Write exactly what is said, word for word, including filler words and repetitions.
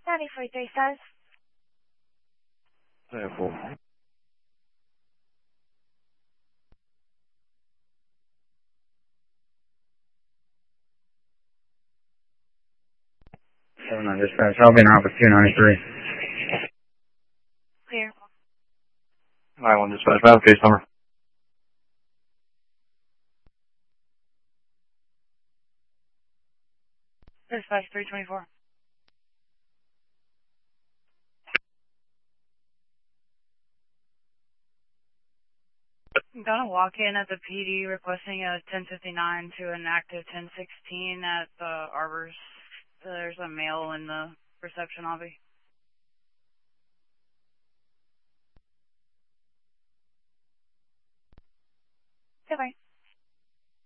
ninety-four three says. ninety-four. seven nine dispatch. I'll be in office two ninety-three. Clear. nine one dispatch. I have case number. Dispatch three twenty-four. I'm gonna walk in at the P D requesting a ten fifty-nine to an active ten sixteen at the Arbors. There's a male in the reception lobby. Goodbye.